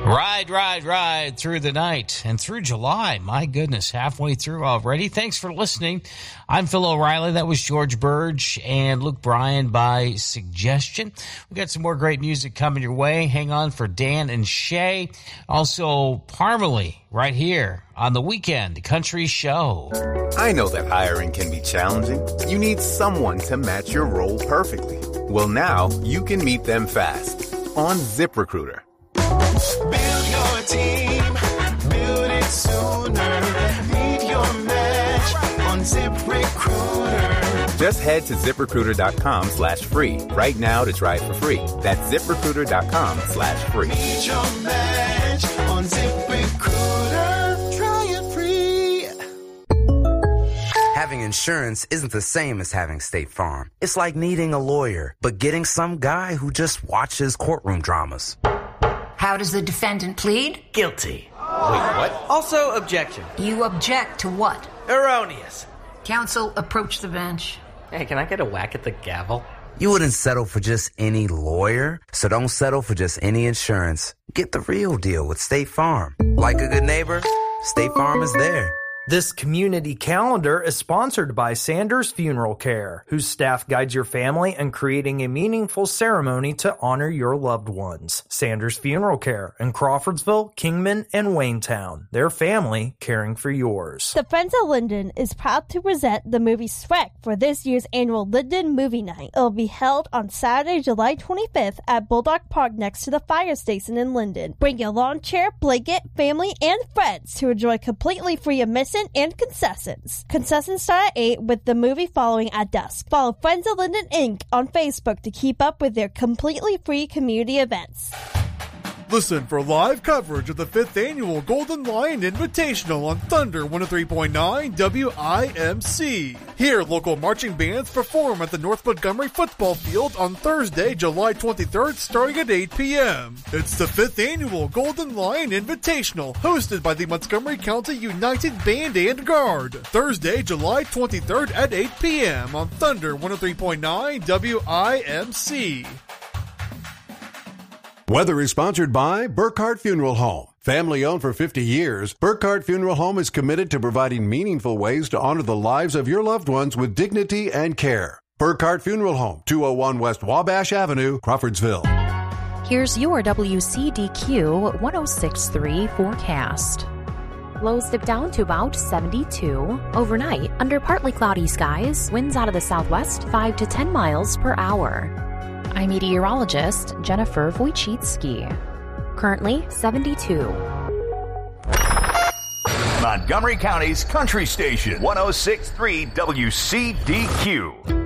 Ride through the night and through July. My goodness, halfway through already. Thanks for listening. I'm Phil O'Reilly. That was George Burge and Luke Bryan by suggestion. We got some more great music coming your way. Hang on for Dan and Shay. Also, Parmalee right here on The Weekend Country Show. I know that hiring can be challenging. You need someone to match your role perfectly. Well, now you can meet them fast on ZipRecruiter. Build your team, build it sooner. Meet your match on ZipRecruiter. Just head to ZipRecruiter.com/free right now to try it for free. That's ZipRecruiter.com/free. Meet your match on ZipRecruiter. Try it free. Having insurance isn't the same as having State Farm. It's like needing a lawyer, but getting some guy who just watches courtroom dramas. How does the defendant plead? Guilty. Wait, what? Also, objection. You object to what? Erroneous. Counsel, approach the bench. Hey, can I get a whack at the gavel? You wouldn't settle for just any lawyer, so don't settle for just any insurance. Get the real deal with State Farm. Like a good neighbor, State Farm is there. This community calendar is sponsored by Sanders Funeral Care, whose staff guides your family in creating a meaningful ceremony to honor your loved ones. Sanders Funeral Care in Crawfordsville, Kingman, and Waynetown. Their family caring for yours. The Friends of Linden is proud to present the movie Shrek for this year's annual Linden Movie Night. It will be held on Saturday, July 25th at Bulldog Park next to the fire station in Linden. Bring your lawn chair, blanket, family, and friends to enjoy completely free admission and concessions. Concessions start at 8 with the movie following at dusk. Follow Friends of Linden Inc. on Facebook to keep up with their completely free community events. Listen for live coverage of the 5th Annual Golden Lion Invitational on Thunder 103.9 WIMC. Here, local marching bands perform at the North Montgomery Football Field on Thursday, July 23rd, starting at 8 p.m. It's the 5th Annual Golden Lion Invitational, hosted by the Montgomery County United Band and Guard. Thursday, July 23rd at 8 p.m. on Thunder 103.9 WIMC. Weather is sponsored by Burkhardt Funeral Home. Family owned for 50 years, Burkhardt Funeral Home is committed to providing meaningful ways to honor the lives of your loved ones with dignity and care. Burkhardt Funeral Home, 201 West Wabash Avenue, Crawfordsville. Here's your WCDQ 106.3 forecast. Lows dip down to about 72. Overnight, under partly cloudy skies, winds out of the southwest 5 to 10 miles per hour. I'm meteorologist Jennifer Wojcicki. Currently 72. Montgomery County's Country Station, 106.3 WCDQ.